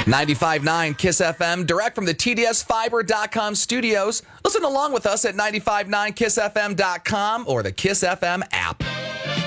95.9 KISS FM, direct from the TDSFiber.com studios. Listen along with us at 95.9KISSFM.com or the KISS FM app.